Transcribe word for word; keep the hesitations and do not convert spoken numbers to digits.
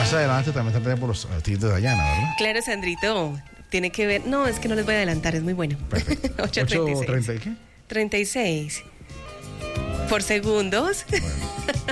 más adelante también está por los artistas de Dayana, ¿verdad? Claro, Sandrito. Tiene que ver. No, es que no les voy a adelantar, es muy bueno. Perfecto. ocho ocho treinta y seis. treinta y qué? treinta y seis. ¿Por segundos? Bueno.